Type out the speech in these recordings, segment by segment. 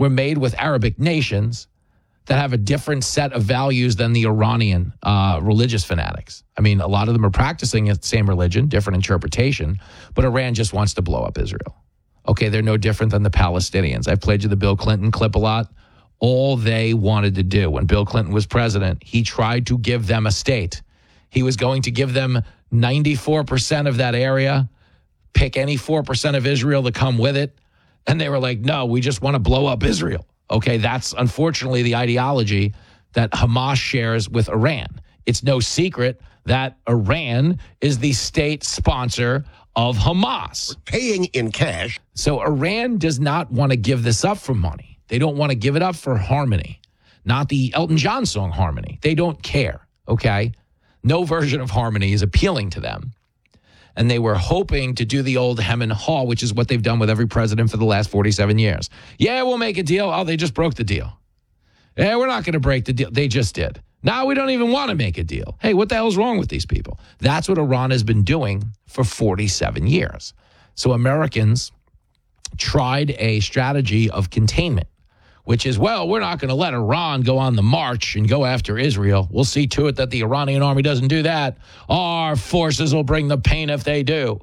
were made with Arabic nations that have a different set of values than the Iranian religious fanatics. I mean, a lot of them are practicing the same religion, different interpretation, but Iran just wants to blow up Israel. Okay, they're no different than the Palestinians. I've played you the Bill Clinton clip a lot. All they wanted to do when Bill Clinton was president, he tried to give them a state. He was going to give them 94% of that area, pick any 4% of Israel to come with it. And they were like, no, we just want to blow up Israel. Okay, that's unfortunately the ideology that Hamas shares with Iran. It's no secret that Iran is the state sponsor of Hamas. We're paying in cash. So Iran does not want to give this up for money. They don't want to give it up for harmony, not the Elton John song Harmony. They don't care, okay? No version of Harmony is appealing to them. And they were hoping to do the old hem and haw, which is what they've done with every president for the last 47 years. Yeah, we'll make a deal. Oh, they just broke the deal. Yeah, we're not going to break the deal. They just did. Now we don't even want to make a deal. Hey, what the hell's wrong with these people? That's what Iran has been doing for 47 years. So Americans tried a strategy of containment, which is, well, we're not going to let Iran go on the march and go after Israel. We'll see to it that the Iranian army doesn't do that. Our forces will bring the pain if they do.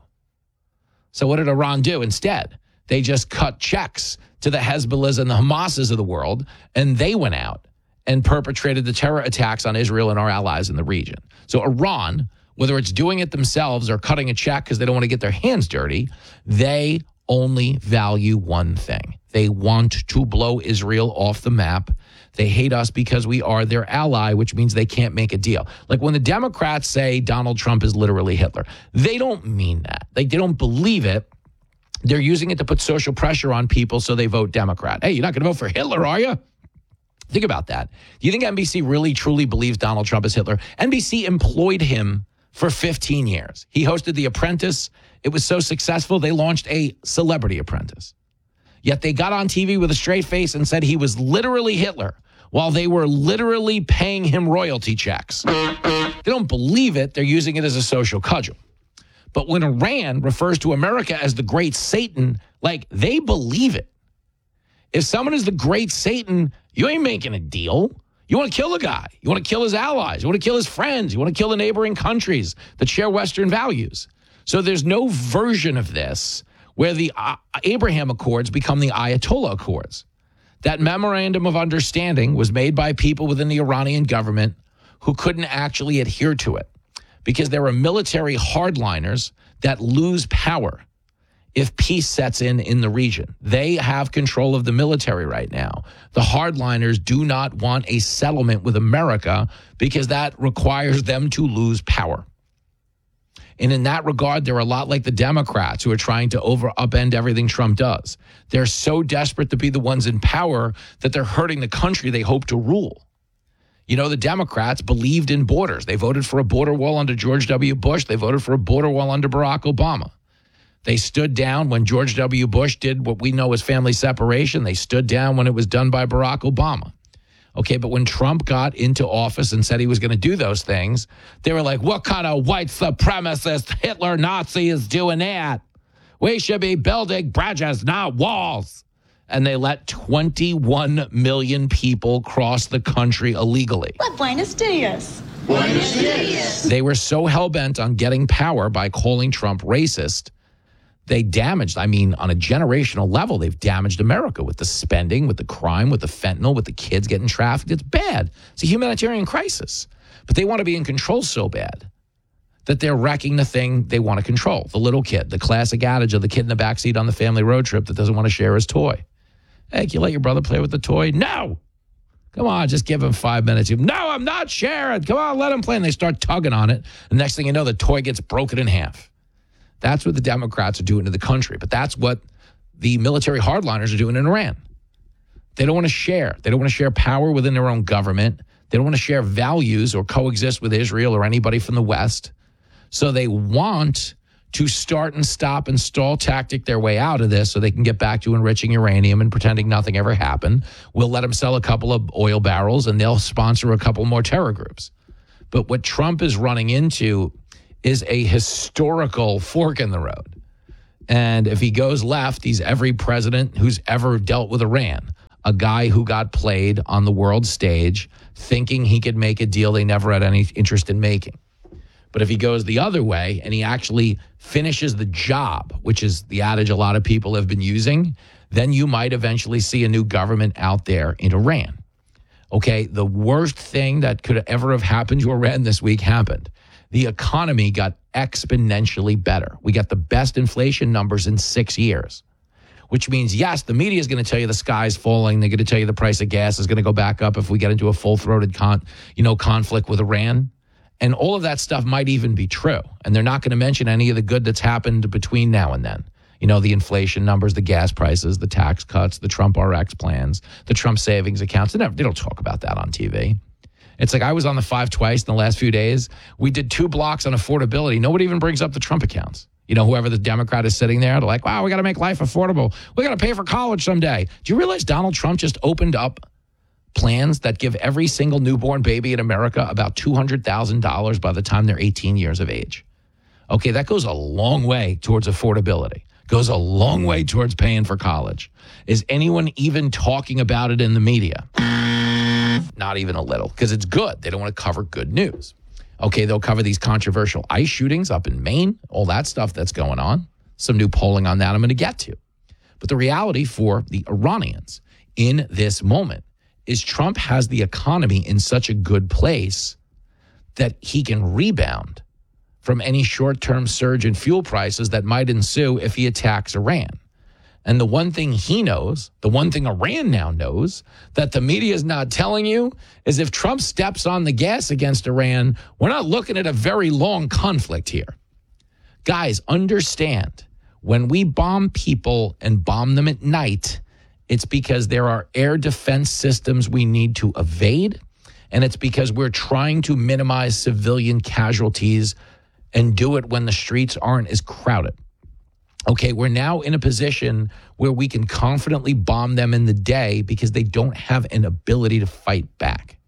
So what did Iran do instead? They just cut checks to the Hezbollahs and the Hamases of the world, and they went out and perpetrated the terror attacks on Israel and our allies in the region. So Iran, whether it's doing it themselves or cutting a check because they don't want to get their hands dirty, they only value one thing. They want to blow Israel off the map. They hate us because we are their ally, which means they can't make a deal. Like when the Democrats say Donald Trump is literally Hitler, they don't mean that. They don't believe it. They're using it to put social pressure on people so they vote Democrat. Hey, you're not going to vote for Hitler, are you? Think about that. Do you think NBC really, truly believes Donald Trump is Hitler? NBC employed him for 15 years. He hosted The Apprentice. It was so successful, they launched a Celebrity Apprentice. Yet they got on TV with a straight face and said he was literally Hitler while they were literally paying him royalty checks. They don't believe it. They're using it as a social cudgel. But when Iran refers to America as the great Satan, like they believe it. If someone is the great Satan, you ain't making a deal. You want to kill the guy. You want to kill his allies. You want to kill his friends. You want to kill the neighboring countries that share Western values. So there's no version of this where the Abraham Accords become the Ayatollah Accords. That memorandum of understanding was made by people within the Iranian government who couldn't actually adhere to it because there were military hardliners that lose power if peace sets in the region. They have control of the military right now. The hardliners do not want a settlement with America because that requires them to lose power. And in that regard, they're a lot like the Democrats who are trying to upend everything Trump does. They're so desperate to be the ones in power that they're hurting the country they hope to rule. You know, the Democrats believed in borders. They voted for a border wall under George W. Bush. They voted for a border wall under Barack Obama. They stood down when George W. Bush did what we know as family separation. They stood down when it was done by Barack Obama. Okay, but when Trump got into office and said he was going to do those things, they were like, what kind of white supremacist Hitler Nazi is doing that? We should be building bridges, not walls. And they let 21 million people cross the country illegally. Well, buenos dias. Buenos dias. They were so hell-bent on getting power by calling Trump racist, they damaged, on a generational level, they've damaged America with the spending, with the crime, with the fentanyl, with the kids getting trafficked. It's bad. It's a humanitarian crisis. But they want to be in control so bad that they're wrecking the thing they want to control. The little kid, the classic adage of the kid in the backseat on the family road trip that doesn't want to share his toy. Hey, can you let your brother play with the toy? No. Come on, just give him 5 minutes. No, I'm not sharing. Come on, let him play. And they start tugging on it. The next thing you know, the toy gets broken in half. That's what the Democrats are doing to the country. But that's what the military hardliners are doing in Iran. They don't want to share. They don't want to share power within their own government. They don't want to share values or coexist with Israel or anybody from the West. So they want to start and stop and stall tactic their way out of this so they can get back to enriching uranium and pretending nothing ever happened. We'll let them sell a couple of oil barrels and they'll sponsor a couple more terror groups. But what Trump is running into is a historical fork in the road. And if he goes left, he's every president who's ever dealt with Iran. a guy who got played on the world stage thinking he could make a deal they never had any interest in making. But if he goes the other way and he actually finishes the job, which is the adage a lot of people have been using, then you might eventually see a new government out there in Iran. Okay, the worst thing that could ever have happened to Iran this week happened. The economy got exponentially better. We got the best inflation numbers in 6 years. Which means, yes, the media is going to tell you the sky's falling. They're going to tell you the price of gas is going to go back up if we get into a full-throated conflict with Iran. And all of that stuff might even be true. And they're not going to mention any of the good that's happened between now and then. The inflation numbers, the gas prices, the tax cuts, the Trump RX plans, the Trump savings accounts. They don't talk about that on TV. It's like I was on the 5 twice in the last few days. We did 2 blocks on affordability. Nobody even brings up the Trump accounts. Whoever the Democrat is sitting there, they're like, wow, we got to make life affordable. We got to pay for college someday. Do you realize Donald Trump just opened up plans that give every single newborn baby in America about $200,000 by the time they're 18 years of age? Okay, that goes a long way towards affordability. Goes a long way towards paying for college. Is anyone even talking about it in the media? Not even a little, because it's good. They don't want to cover good news. Okay, they'll cover these controversial ICE shootings up in Maine, all that stuff that's going on. Some new polling on that I'm going to get to. But the reality for the Iranians in this moment is Trump has the economy in such a good place that he can rebound from any short-term surge in fuel prices that might ensue if he attacks Iran. And the one thing he knows, the one thing Iran now knows, that the media is not telling you, is if Trump steps on the gas against Iran, we're not looking at a very long conflict here. Guys, understand, when we bomb people and bomb them at night, it's because there are air defense systems we need to evade, and it's because we're trying to minimize civilian casualties and do it when the streets aren't as crowded. Okay, we're now in a position where we can confidently bomb them in the day because they don't have an ability to fight back.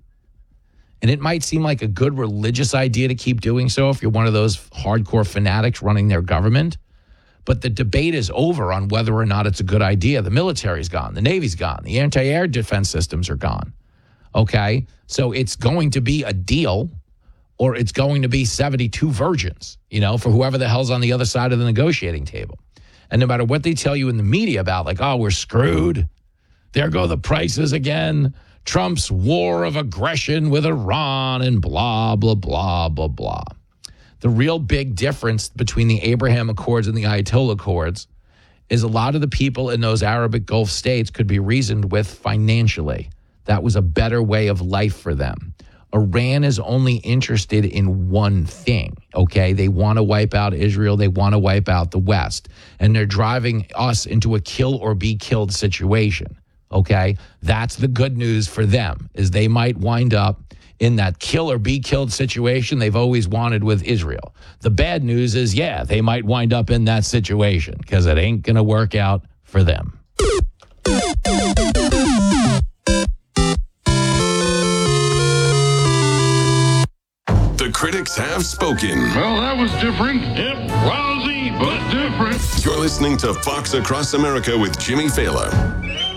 And it might seem like a good religious idea to keep doing so if you're one of those hardcore fanatics running their government. But the debate is over on whether or not it's a good idea. The military's gone. The Navy's gone. The anti-air defense systems are gone. Okay, so it's going to be a deal, or it's going to be 72 virgins, for whoever the hell's on the other side of the negotiating table. And no matter what they tell you in the media about, like, oh, we're screwed. There go the prices again. Trump's war of aggression with Iran and blah, blah, blah, blah, blah. The real big difference between the Abraham Accords and the Ayatollah Accords is a lot of the people in those Arabic Gulf states could be reasoned with financially. That was a better way of life for them. Iran is only interested in one thing, okay? They want to wipe out Israel. They want to wipe out the West. And they're driving us into a kill or be killed situation, okay? That's the good news for them, is they might wind up in that kill or be killed situation they've always wanted with Israel. The bad news is, yeah, they might wind up in that situation because it ain't going to work out for them. The critics have spoken. Well, that was different. Yep, lousy, but different. You're listening to Fox Across America with Jimmy Fallon.